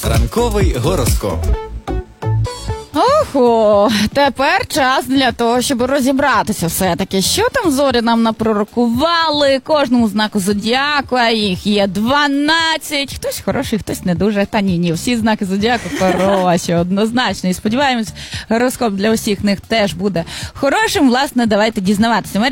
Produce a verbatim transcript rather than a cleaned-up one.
Ранковий гороскоп. Охо, тепер час для того, щоб розібратися все-таки, що там зорі нам напророкували, кожному знаку зодіаку, а їх є дванадцять, хтось хороший, хтось не дуже, та ні-ні, всі знаки зодіаку хороші, однозначно, і сподіваємось, гороскоп для усіх них теж буде хорошим, власне, давайте дізнаватися.